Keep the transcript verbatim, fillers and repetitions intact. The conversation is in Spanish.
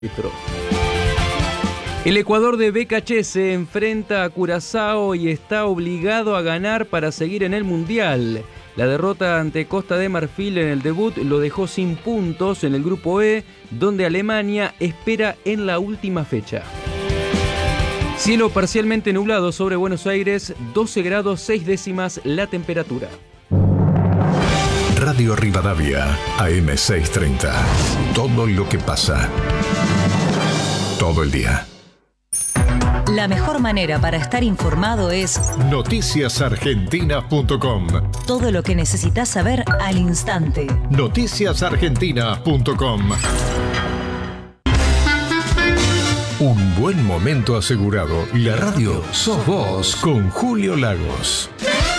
El Ecuador de Becaché se enfrenta a Curazao y está obligado a ganar para seguir en el Mundial. La derrota ante Costa de Marfil en el debut lo dejó sin puntos en el Grupo E, donde Alemania espera en la última fecha. Cielo parcialmente nublado sobre Buenos Aires, doce grados seis décimas la temperatura. Radio Rivadavia, A M seiscientos treinta. Todo lo que pasa. Todo el día. La mejor manera para estar informado es noticias argentinas punto com. Todo lo que necesitas saber al instante. noticias argentinas punto com. Un buen momento asegurado. La radio sos vos con Julio Lagos.